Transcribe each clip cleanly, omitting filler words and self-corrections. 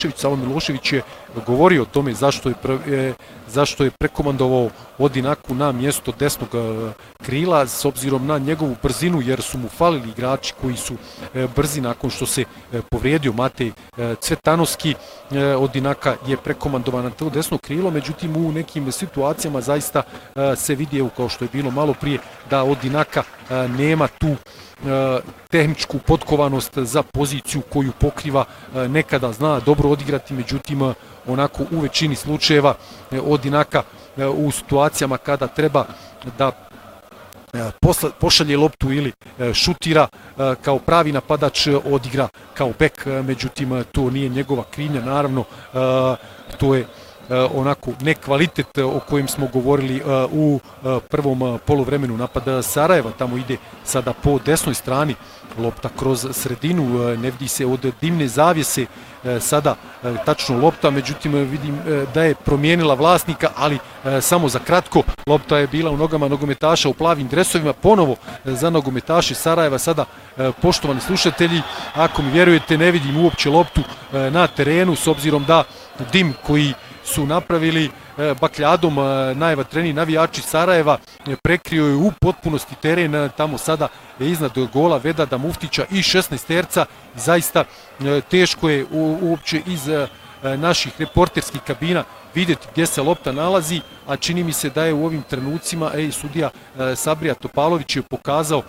Savo Milošević je govorio o tome zašto je prekomandovao Odinaku na mjesto desnog krila s obzirom na njegovu brzinu, jer su mu falili igrači koji su brzi nakon što se povrijedio Matej Cvetanovski. Odinaka je prekomandovan na to desno krilo, međutim u nekim situacijama zaista se vidi, kao što je bilo malo prije, da Odinaka nema tu tehničku potkovanost za poziciju koju pokriva, nekada zna dobro odigrati, međutim onako u većini slučajeva Odinaka u situacijama kada treba da pošalje loptu ili šutira kao pravi napadač, odigra kao bek, međutim to nije njegova krivnja, naravno to je onako nekvalitet o kojem smo govorili u prvom poluvremenu. Napad Sarajeva tamo ide sada po desnoj strani, lopta kroz sredinu, ne vidi se od dimne zavjese sada tačno lopta, međutim vidim da je promijenila vlasnika, ali samo za kratko. Lopta je bila u nogama nogometaša u plavim dresovima, ponovo za nogometaše Sarajeva. Sada, poštovani slušatelji, ako mi vjerujete, ne vidim uopće loptu na terenu, s obzirom da dim koji su napravili bakljadom najvatreniji navijači Sarajeva prekrio je u potpunosti teren tamo sada iznad gola Vedada Muftića i 16-terca. Zaista teško je uopće iz naših reporterskih kabina vidjeti gdje se lopta nalazi, a čini mi se da je u ovim trenucima sudija Sabrija Topalović je pokazao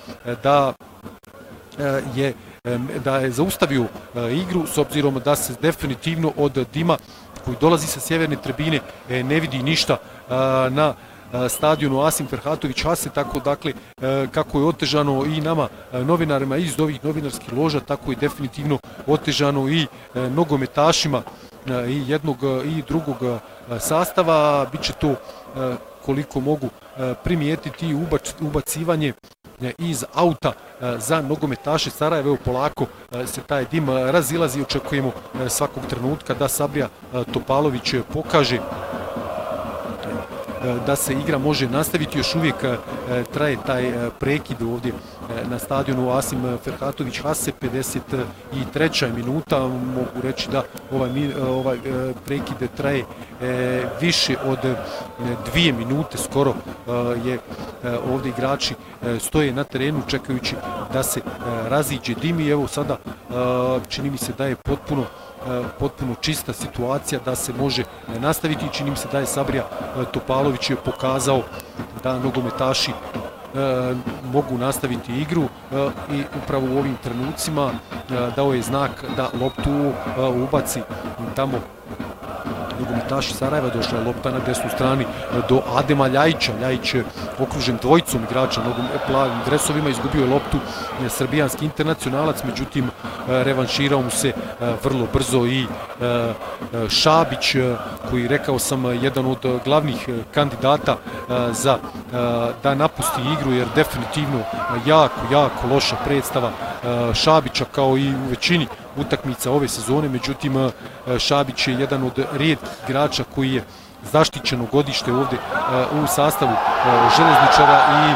da je zaustavio igru, s obzirom da se definitivno od dima koji dolazi sa sjeverne tribine ne vidi ništa na stadionu Asim Ferhatović Hase, tako dakle kako je otežano i nama novinarima iz ovih novinarskih loža, tako je definitivno otežano i nogometašima i jednog i drugog sastava. Biće to, koliko mogu primijetiti, ubacivanje iz auta za nogometaše Sarajeva. Evo polako se taj dim razilazi, očekujemo svakog trenutka da Sabrija Topalović pokaže da se igra može nastaviti. Još uvijek traje taj prekid ovdje na stadionu Asim Ferhatović Hase, 53. minuta. Mogu reći da ovaj prekid traje više od 2 minute, skoro je ovdje igrači stoje na terenu čekajući da se raziđe dim i evo sada čini mi se da je potpuno čista situacija da se može nastaviti. Čini mi se da je Sabrija Topalović pokazao da nogometaši mogu nastaviti igru i upravo u ovim trenucima dao je znak da loptu ubaci tamo nogometaši Sarajeva. Došla je lopta na desnu strani do Adema Ljajića. Ljajić je okružen dvojicom igrača plavim dresovima, izgubio je loptu srbijanski internacionalac, međutim revanširao mu se vrlo brzo i Šabić, koji, rekao sam, jedan od glavnih kandidata za da napusti igru, jer definitivno jako loša predstava Šabića kao i u većini utakmica ove sezone. Međutim Šabić je jedan od rijetkih igrača koji je zaštićeno godište ovdje u sastavu Željezničara i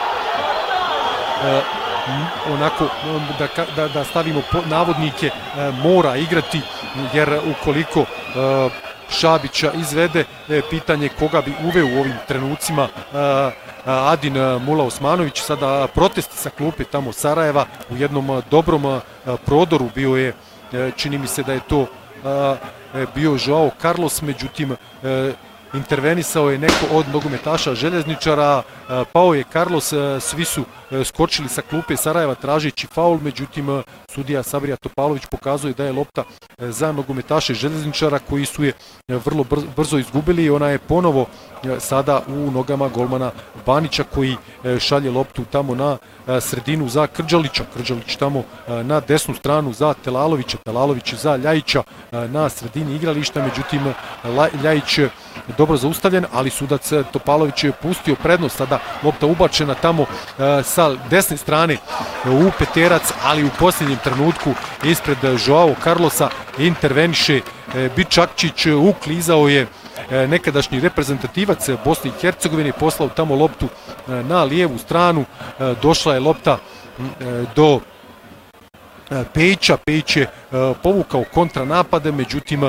onako da stavimo navodnike mora igrati, jer ukoliko Šabića izvede, pitanje koga bi uveo u ovim trenucima Adin Mula Osmanović. Sada protesti sa klupe tamo Sarajeva u jednom dobrom prodoru bio je, čini mi se da je to bio Joao Carlos, međutim intervenisao je neko od nogometaša Željezničara, pao je Carlos, svi su skočili sa klupe Sarajeva tražeći faul, međutim sudija Sabrija Topalović pokazuje da je lopta za nogometaše Željezničara koji su je vrlo brzo izgubili i ona je ponovo sada u nogama golmana Banića koji šalje loptu tamo na sredinu za Krđalića. Krđalić tamo na desnu stranu za Telalovića, Telalović za Ljajića na sredini igrališta, međutim Ljajić dobro zaustavljen, ali sudac Topalović je pustio prednost. Sada lopta ubačena tamo sa desne strane u peterac, ali u posljednjem trenutku ispred Joao Carlosa interveniše Bičakčić, uklizao je nekadašnji reprezentativac Bosne i Hercegovine, poslao tamo loptu na lijevu stranu. Došla je lopta do Pejića. Pejić je povukao kontranapade, međutim